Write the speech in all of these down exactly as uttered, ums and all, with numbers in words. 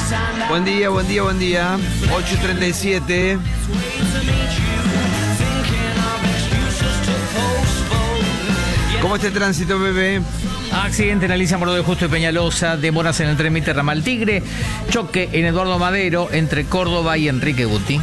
Buen día, buen día, buen día. ocho y treinta y siete. ¿Cómo está el tránsito, bebé? Accidente en Alicia Morado de Justo y Peñalosa, demoras en el tren Mitre Ramal Tigre, choque en Eduardo Madero entre Córdoba y Enrique Guti.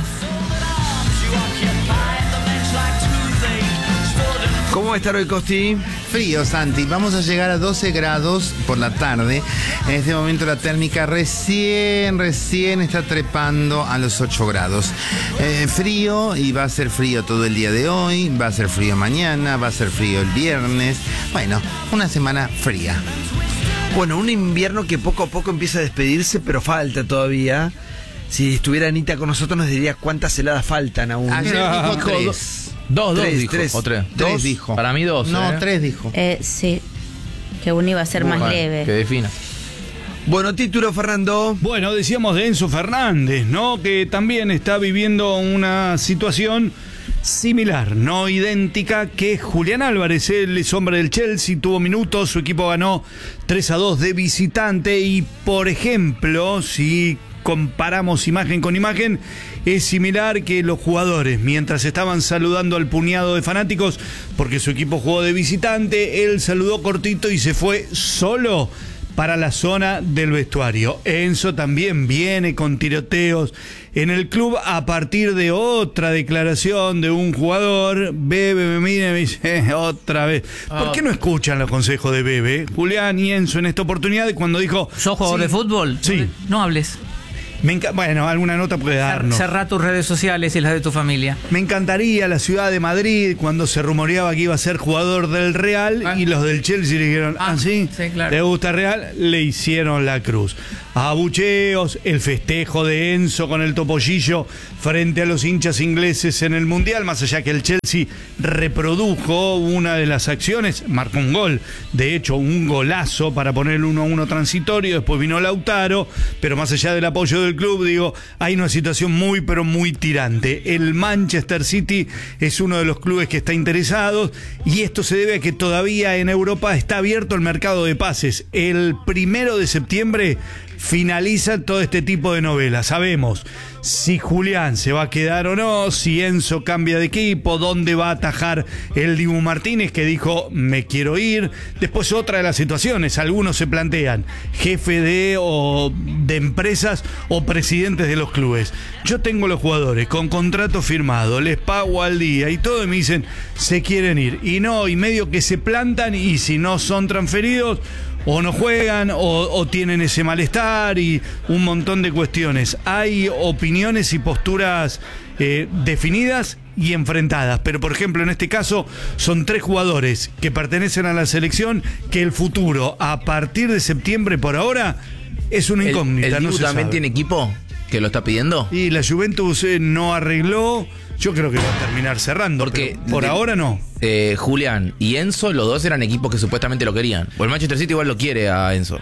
¿Cómo va a estar hoy, Costi? Frío, Santi. Vamos a llegar a doce grados por la tarde. En este momento la térmica recién, recién está trepando a los ocho grados. Eh, frío, y va a ser frío todo el día de hoy, va a ser frío mañana, va a ser frío el viernes. Bueno, una semana fría. Bueno, un invierno que poco a poco empieza a despedirse, pero falta todavía. Si estuviera Anita con nosotros nos diría cuántas heladas faltan aún. Ayer Ah, dijo tres. Dos, dos Tres, dijo. tres. O tres. Tres Dos, dijo. Para mí dos. No, ¿eh? tres dijo. Eh, sí, que uno iba a ser más Bueno, leve. que defina. Bueno, título, Fernando. Bueno, decíamos de Enzo Fernández, ¿no? Que también está viviendo una situación similar, no idéntica, que Julián Álvarez. Él es hombre del Chelsea, tuvo minutos, su equipo ganó tres a dos de visitante y, por ejemplo, si comparamos imagen con imagen, es similar que los jugadores, mientras estaban saludando al puñado de fanáticos, porque su equipo jugó de visitante, él saludó cortito y se fue solo para la zona del vestuario. Enzo también viene con tiroteos en el club a partir de otra declaración de un jugador. Bebe me mira y me dice, otra vez. ¿Por qué no escuchan los consejos de Bebe, Julián y Enzo en esta oportunidad cuando dijo... ¿Sos jugador sí, de fútbol? Sí. No hables. Me enca- bueno, alguna nota puede darnos. Cerrá tus redes sociales y las de tu familia. Me encantaría la ciudad de Madrid cuando se rumoreaba que iba a ser jugador del Real Ah. y los del Chelsea le dijeron, ah, Ah, ¿sí? sí, claro. ¿Le gusta Real? Le hicieron la cruz. Abucheos, el festejo de Enzo con el topollillo frente a los hinchas ingleses en el Mundial, más allá que el Chelsea reprodujo una de las acciones, marcó un gol, de hecho un golazo para poner el uno a uno transitorio, después vino Lautaro, pero más allá del apoyo del club, digo, hay una situación muy pero muy tirante. El Manchester City es uno de los clubes que está interesado y esto se debe a que todavía en Europa está abierto el mercado de pases. El primero de septiembre finaliza todo este tipo de novelas. Sabemos si Julián se va a quedar o no, si Enzo cambia de equipo, dónde va a atajar el Dibu Martínez, que dijo me quiero ir. Después otra de las situaciones, algunos se plantean jefe de o de empresas o presidentes de los clubes. Yo tengo los jugadores con contrato firmado, les pago al día y todo, y me dicen se quieren ir. Y no, y medio que se plantan, y si no son transferidos o no juegan, o, o tienen ese malestar y un montón de cuestiones. Hay opiniones y posturas eh, definidas y enfrentadas, pero por ejemplo en este caso son tres jugadores que pertenecen a la selección que el futuro a partir de septiembre por ahora es una incógnita. ¿El, el no Dibu se también sabe. tiene equipo que lo está pidiendo? Y la Juventus eh, no arregló. Yo creo que va a terminar cerrando, Porque pero por de- ahora no. Eh, Julián y Enzo, los dos eran equipos que supuestamente lo querían. O el Manchester City igual lo quiere a Enzo.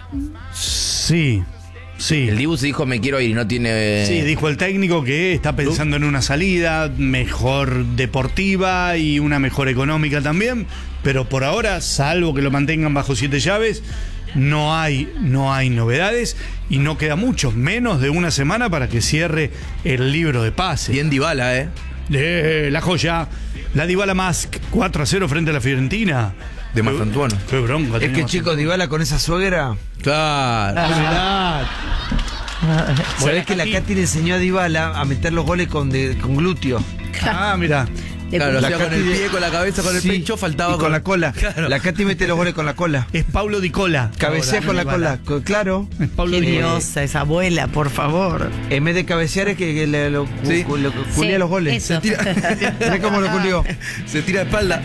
Sí, sí. El Dibu se dijo me quiero ir y no tiene... Sí, dijo el técnico que está pensando en una salida mejor deportiva y una mejor económica también, pero por ahora, salvo que lo mantengan bajo siete llaves, no hay, no hay novedades y no queda mucho, menos de una semana para que cierre el libro de pases. Bien Dybala, ¿eh? Eh, la joya, la Dybala Mask, cuatro a cero frente a la Fiorentina. De Mastantuono. Qué bronca. Es que, tenemos. chicos, Dybala con esa suegra. Claro. ¿Sabés que la Katy le enseñó a Dybala a meter los goles con, de, con glúteo? Ah, mira. De Claro, lo cu- hacía con el Katy de- pie, con la cabeza, con el Sí, pecho, faltaba y con la cola. Claro. La Katy mete los goles con la cola. Es Paulo Di Cola. Cabecea Ahora, con la Dybala. cola. Co- Claro. Es Paulo Qué Di Cola. diosa esa abuela, por favor. En vez de cabecear es que, que le, lo, Sí. cu- lo- culea Sí, los goles. eso. Mirá cómo lo culió. Se tira de espalda.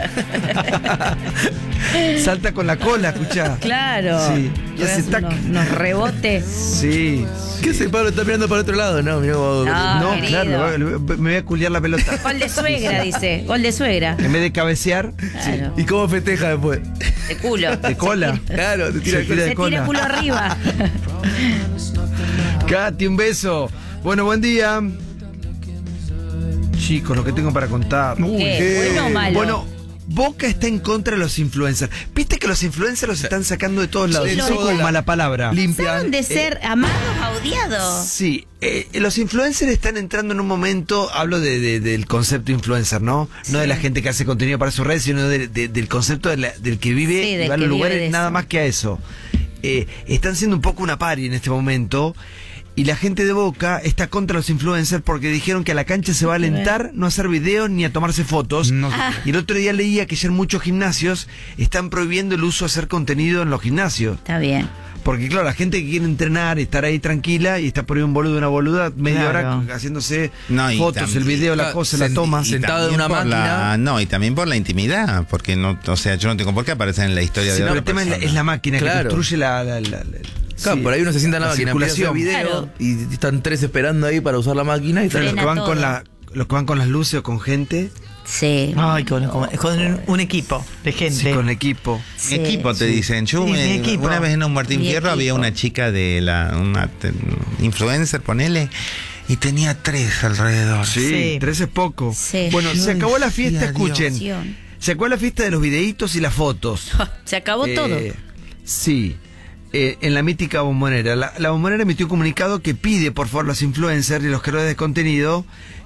Salta con la cola, escuchá. Claro. Sí. Y hace Unos- tac. unos rebotes. Sí. ¿Qué hace Pablo? Está mirando para otro lado, ¿no? Mirá vos. No. No, querido. claro, me voy- me voy a culiar la pelota. Gol de suegra, dice. Gol de suegra. En vez de cabecear, Claro. ¿Y cómo festeja después? De culo. de cola. Claro, te tira Se el tira culo. de Se cola. tira culo arriba. Katy, un beso. Bueno, buen día. Chicos, lo que tengo para contar. Uy, ¿Qué? qué- ¿Bueno o malo? Bueno, Boca está en contra de los influencers. Viste que los influencers los están sacando de todos lados. Sí, No sí. es como mala palabra. Pasaron de ser amados a odiados. Sí, eh, los influencers están entrando en un momento, hablo de, de- del concepto influencer, ¿no? No de la gente que hace contenido para sus redes, sino de- de- del concepto de la- del que vive Sí, y del va a que los vive lugares de nada eso. más que a eso. Eh, están siendo un poco una pari en este momento. Y la gente de Boca está contra los influencers porque dijeron que a la cancha se va a alentar no a hacer videos ni a tomarse fotos. No. Y el otro día leía que ya en muchos gimnasios están prohibiendo el uso de hacer contenido en los gimnasios. Está bien. Porque claro, la gente que quiere entrenar y estar ahí tranquila y está por ahí un boludo, una boluda, media Claro. hora haciéndose No, y fotos, también- el video, la Claro, cosa, la sent- toma. y- sentado en también una por la- máquina. no, y también por la intimidad, porque no, o sea, yo no tengo por qué aparecer en la historia Sí, de pero otra el tema es la, persona. es la máquina Claro. que construye la... la- la- la- Claro, sí, por ahí uno se sienta en la, máquina, empieza a hacer circulación. video Claro. y están tres esperando ahí para usar la máquina y Pero los Frena que van todo. con la, los que van con las luces o con gente, Sí. Ay, con, con- con un, un equipo de gente. sí, con equipo. Sí. Mi equipo te dicen. Yo Sí, mi eh, equipo. una vez en un Martín Mi Fierro había equipo. una chica de la una te- influencer, ponele, y tenía tres alrededor. Sí, Sí. tres es poco. Sí. Bueno, Yo se acabó la decía, fiesta, escuchen. Dios. Se acabó la fiesta de los videitos y las fotos. Se acabó Eh, todo. Sí. Eh, en la mítica Bombonera. La, la Bombonera emitió un comunicado que pide, por favor, los influencers y los creadores de contenido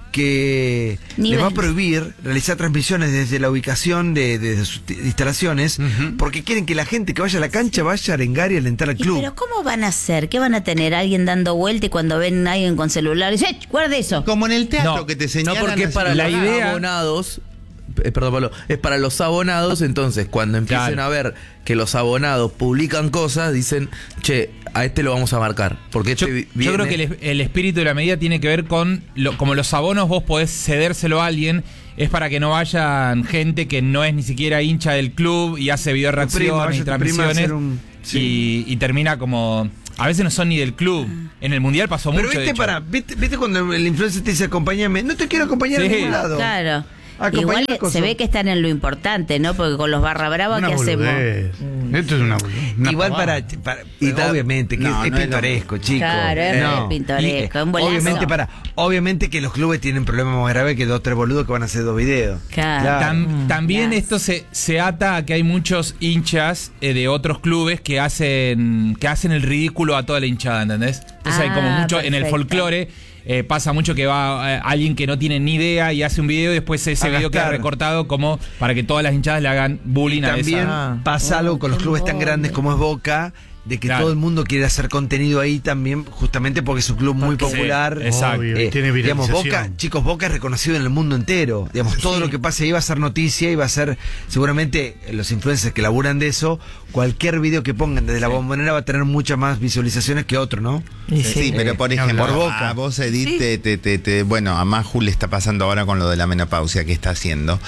que Nivel. les va a prohibir realizar transmisiones desde la ubicación de, de sus t- instalaciones porque quieren que la gente que vaya a la cancha vaya a arengar y alentar al ¿Y club. pero cómo van a hacer? ¿Qué van a tener? ¿Alguien dando vuelta y cuando ven a alguien con celular dice, ¡eh, guarda eso! Como en el teatro No, que te No, señalan. porque es para La los idea- abonados. eh, Perdón, Pablo. Es para los abonados. Entonces, cuando empiecen Claro. a ver que los abonados publican cosas, dicen, che, a este lo vamos a marcar. Porque este Yo, vi- yo creo viene- que el, es- el espíritu de la medida tiene que ver con, lo- como los abonos vos podés cedérselo a alguien, es para que no vayan gente que no es ni siquiera hincha del club y hace video Tu prima, reacciones vaya y tu prima a transmisiones hacer un- sí. y, y termina como... A veces no son ni del club. En el Mundial pasó Pero mucho, de viste, hecho. para, viste, viste cuando el influencer te dice acompáñame, no te quiero acompañar Sí. a ningún lado. Claro. Acompañame Igual con se su- ve que están en lo importante, ¿no? Porque con los barra brava Una que hacemos. boludez. Esto es una boludez. una Igual pavada. para, para- Y ta- obviamente que No, es, no es lo pintoresco, chicos. Claro, es re pintoresco, Y, un bolazo. obviamente para, obviamente que los clubes tienen problemas más graves que dos tres boludos que van a hacer dos videos. Claro. Tam- también Yes. esto se, se ata a que hay muchos hinchas eh, de otros clubes que hacen que hacen el ridículo a toda la hinchada, ¿entendés? Entonces hay como Ah, mucho en el perfecto. folclore. eh, pasa mucho que va eh, alguien que no tiene ni idea y hace un video y después ese A video queda gastar. recortado como para que todas las hinchadas le hagan bullying a También esa. Ah. pasa algo con los clubes tan grandes como es Boca, de que Claro. todo el mundo quiere hacer contenido ahí también, justamente porque es un club muy Porque sí, popular. exacto. Obvio, y Eh, tiene digamos, viralización. Boca, chicos, Boca es reconocido en el mundo entero. Digamos, todo lo que pase ahí va a ser noticia y va a ser, seguramente, eh, los influencers que laburan de eso, cualquier video que pongan desde la Bombonera va a tener muchas más visualizaciones que otro, ¿no? Y Sí, sí. pero por Eh, ejemplo, por Boca. a vos, Edith, te, te, te- te- bueno, a Maju le está pasando ahora con lo de la menopausia que está haciendo.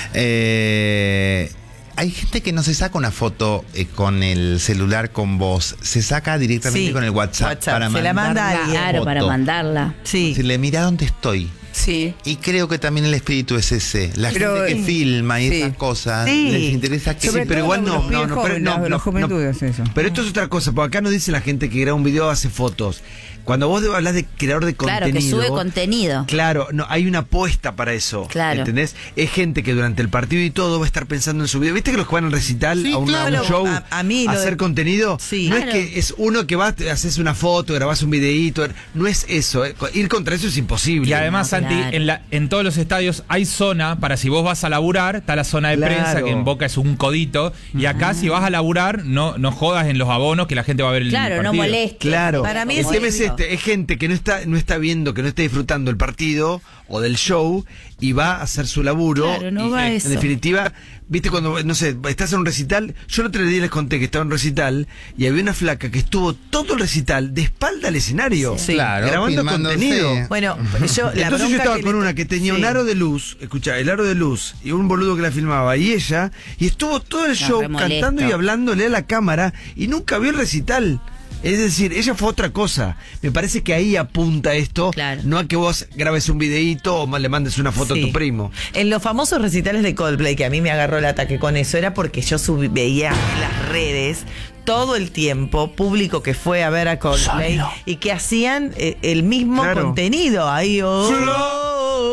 Eh, hay gente que no se saca una foto eh, con el celular con vos, se saca directamente Sí, con el WhatsApp, WhatsApp, para se la manda a mandar alguien. Claro, foto. para mandarla. Sí. Si le mira dónde estoy. Sí. Y creo que también el espíritu es ese. La Pero, gente que eh, filma y sí. esas cosas, Sí. les interesa que... Sí, pero igual no, los no, pibes no, pero jóvenes, no, los- no, los juventudes, no. eso. Pero esto es otra cosa, porque acá nos dice la gente que graba un video hace fotos. Cuando vos hablas de creador de Claro, contenido. que sube contenido. Claro, no, hay una apuesta para eso. Claro. ¿Entendés? Es gente que durante el partido y todo va a estar pensando en su video. ¿Viste que los que van al recital, Sí, a, una- a un claro. show, A- a mí lo hacer de- contenido? Sí. No Claro. es que es uno que va, te haces una foto, grabás un videíto. No es eso. eh. Ir contra eso es imposible. Y además, No, Santi, claro. en, la, en todos los estadios hay zona para si vos vas a laburar, está la zona de Claro. prensa, que en Boca es un codito. Y acá, si vas a laburar, no, no jodas en los abonos, que la gente va a ver el Claro, no partido. moleste. Claro. Para mí el es tema es obvio. este, es gente que no está, no está viendo, que no está disfrutando el partido o del show y va a hacer su laburo. Claro, no y, va en eso. definitiva, viste cuando, no sé, estás en un recital, yo el otro día les conté que estaba en un recital y había una flaca que estuvo todo el recital de espalda al escenario, Sí. Claro, grabando filmándose. contenido. Bueno, yo la Entonces yo bronca estaba que con le- una que tenía Sí. un aro de luz, escucha, el aro de luz y un boludo que la filmaba y ella, y estuvo todo el Ah, show re molesto. cantando y hablándole a la cámara y nunca vio el recital. Es decir, ella fue otra cosa. Me parece que ahí apunta esto, Claro. no a que vos grabes un videíto o le mandes una foto Sí. a tu primo. En los famosos recitales de Coldplay, que a mí me agarró el ataque con eso, era porque yo subí- veía en las redes todo el tiempo público que fue a ver a Coldplay y que hacían eh, el mismo Claro. contenido. Ahí, oh, oh,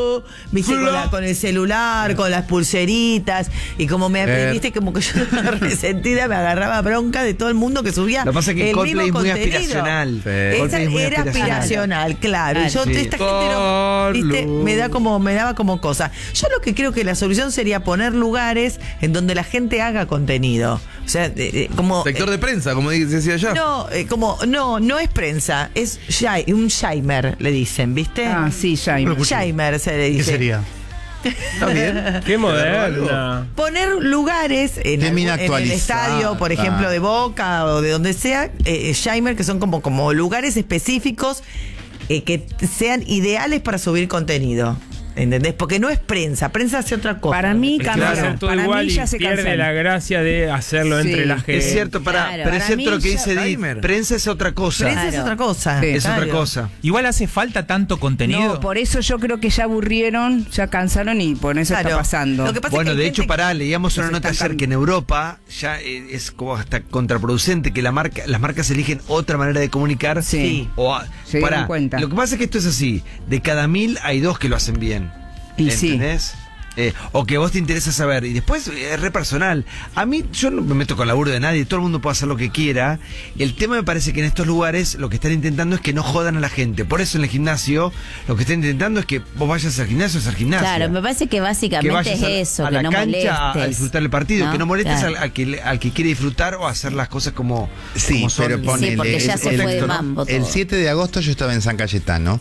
viste, con, la- con el celular, con las pulseritas, y como me Eh. viste, como que yo resentida me agarraba bronca de todo el mundo que subía. Lo que pasa es que el Coldplay mismo es muy contenido. aspiracional. Esa Coldplay es muy era aspiracional, claro. Y yo, Sí. esta gente no, viste, Carlos. me da como, me daba como cosa. Yo lo que creo que la solución sería poner lugares en donde la gente haga contenido. O sea, eh, eh, como. Sector de prensa, como di- decía yo. No, eh, como, no, no es prensa, es shai- un shimer, le dicen, ¿viste? Ah, sí, Jaime. Shimer se le dice. ¿Qué sería? Está bien. Qué moderna. Poner lugares en, Qué algún- mina en el actualizada. estadio, por ejemplo, de Boca o de donde sea, eh, shimer, que son como, como lugares específicos eh, que sean ideales para subir contenido. ¿Entendés? Porque no es prensa, prensa hace otra cosa. Para mí Es que cambió. va a ser todo Para igual mí y ya se pierde cancela. la gracia de hacerlo Sí. entre la gente. Es cierto, para, Claro, pero es para cierto mí lo que ya- dice Edith. Timer. Prensa es otra cosa. Prensa es Claro. otra cosa. Sí. Es claro. otra cosa. Igual hace falta tanto contenido. No, por eso yo creo que ya aburrieron, ya cansaron y por eso Claro. está pasando. Lo que pasa Bueno, es que de hay hecho, gente- pará, leíamos una se nota están ayer que en Europa ya eh, es como hasta contraproducente que la marca, las marcas eligen otra manera de comunicar. Sí. O a- Se dieron pará, cuenta. Lo que pasa es que esto es así: de cada mil hay dos que lo hacen bien. Y sí. ¿Entendés? Eh, o que vos te interesa saber. Y después eh, es re personal. A mí, yo no me meto con laburo de nadie, todo el mundo puede hacer lo que quiera. El tema me parece que en estos lugares lo que están intentando es que no jodan a la gente. Por eso en el gimnasio lo que están intentando es que vos vayas al gimnasio, es al gimnasio. Claro, me parece que básicamente vayas es a, eso, a que la no cancha molestes. a disfrutar el partido, ¿No? que no molestes Claro. al, al que, le- al que quiere disfrutar o hacer las cosas como, Sí, como son. pero ponele, Sí, porque ya el- se el- fue de el- mambo El todo. siete de agosto yo estaba en San Cayetano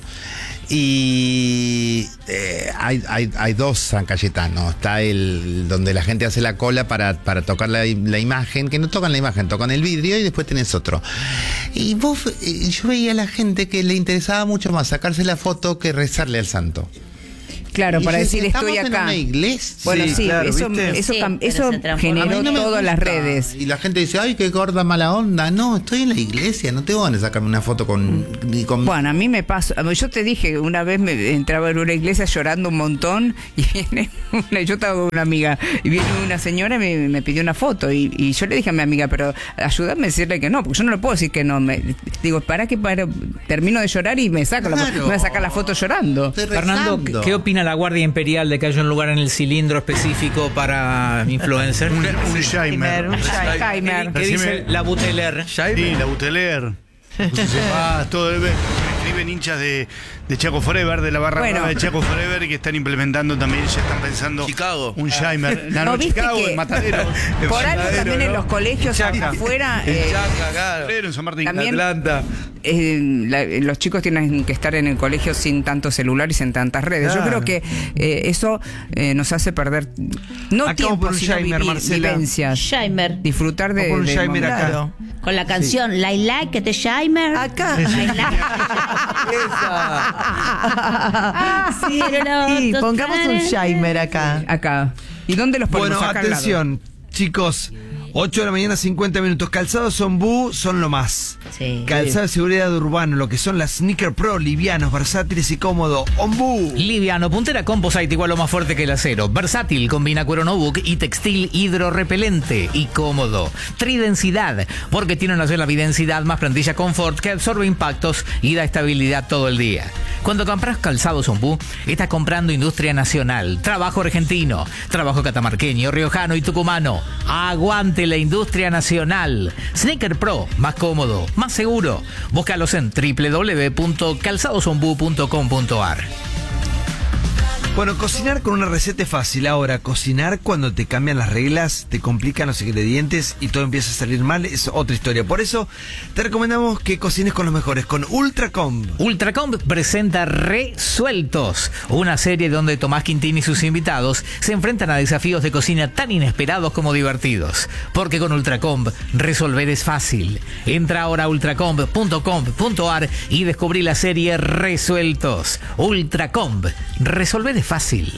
y eh, hay, hay, hay dos San Cayetanos. Está el donde la gente hace la cola para, para tocar la, la imagen, que no tocan la imagen, tocan el vidrio y después tenés otro. Y vos, eh, yo veía a la gente que le interesaba mucho más sacarse la foto que rezarle al santo. Claro, Y para yo decir decía, estoy ¿estamos en acá. una iglesia? Bueno, Sí, sí, claro, eso, ¿viste? eso, Sí, cam- pero eso se transforma. A generó mí no me todas las gusta. redes. Y la gente dice, ay, qué gorda mala onda. No, estoy en la iglesia, no tengo ganas de sacarme una foto con... ni con Bueno, a mí me pasa, yo te dije, una vez me entraba en una iglesia llorando un montón y viene una, yo estaba con una amiga y viene una señora y me, me pidió una foto y, y yo le dije a mi amiga, pero ayúdame a decirle que no, porque yo no le puedo decir que no. Me, digo, para que para, termino de llorar y me saco la foto, Claro. me voy a sacar la foto llorando. Estoy Fernando, rezando. ¿qué opina la Guardia Imperial de que haya un lugar en el cilindro específico para influencers? Un, un Primer, Shimer. un Shimer. ¿Qué Decime- dice la Buteler? Sí, la Buteler. Ah, todo el... Me escriben hinchas de, de Chaco Forever, de la barra Bueno. brava de Chaco Forever, que están implementando también, ya están pensando... Chicago. Un Shimer. No, no, No, viste Chicago, que en Matadero. por algo Matadero, también en ¿no? los colegios Chaca. afuera En eh, Chaca, claro. Matadero, en San Martín. También- Atlanta. eh, la- los chicos tienen que estar en el colegio sin tanto celular y sin tantas redes. Claro. Yo creo que eh, eso eh, nos hace perder no Acá vamos tiempo, por un sino Shimer, vivir Marcela. vivencias. Shimer. Disfrutar de, Vamos por un de Shimer momentos. acá. Claro. Con la canción Like Like que te Shimer. Acá. Like Like. Sí, sí, pongamos un Shimer acá. Acá. ¿Y dónde los ponemos? Bueno, Acá al lado. atención, chicos. ocho de la mañana, cincuenta minutos. Calzados Ombú son lo más. Sí. Calzado de seguridad urbano, lo que son las Sneaker Pro, livianos, versátiles y cómodos. Ombú. Liviano, puntera composite igual o más fuerte que el acero. Versátil, combina cuero no-book y textil hidrorrepelente y cómodo. Tridensidad, porque tiene una sola bidensidad más plantilla confort que absorbe impactos y da estabilidad todo el día. Cuando compras calzados Ombú, estás comprando industria nacional, trabajo argentino, trabajo catamarqueño, riojano y tucumano. Aguante la industria nacional. Sneaker Pro, más cómodo, más seguro. Búscalos en doble u doble u doble u punto calzados ombú punto com punto a r. Bueno, cocinar con una receta es fácil. Ahora, cocinar cuando te cambian las reglas, te complican los ingredientes y todo empieza a salir mal, es otra historia. Por eso, te recomendamos que cocines con los mejores, con Ultracomb. Ultracomb presenta Resueltos, una serie donde Tomás Quintín y sus invitados se enfrentan a desafíos de cocina tan inesperados como divertidos. Porque con Ultracomb, resolver es fácil. Entra ahora a ultracomb punto com punto a r y descubrí la serie Resueltos. Ultracomb, resolver es fácil.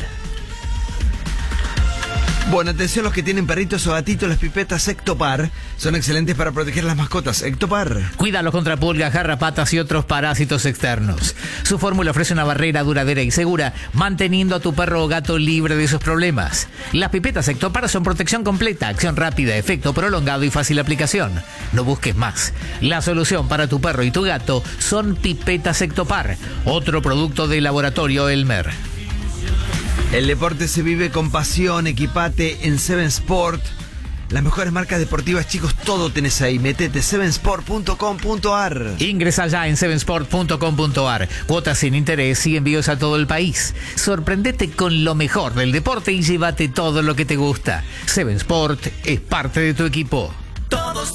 Bueno, atención los que tienen perritos o gatitos, las pipetas Ectopar son excelentes para proteger las mascotas. Ectopar. Cuídalos contra pulgas, garrapatas y otros parásitos externos. Su fórmula ofrece una barrera duradera y segura, manteniendo a tu perro o gato libre de sus problemas. Las pipetas Ectopar son protección completa, acción rápida, efecto prolongado y fácil aplicación. No busques más. La solución para tu perro y tu gato son pipetas Ectopar, otro producto del laboratorio Elmer. El deporte se vive con pasión, equipate en Seven Sport. Las mejores marcas deportivas, chicos, todo tenés ahí. Metete seven sport punto com punto a r. Ingresa ya en seven sport punto com punto a r. Cuotas sin interés y envíos a todo el país. Sorprendete con lo mejor del deporte y llévate todo lo que te gusta. Seven Sport es parte de tu equipo. Todos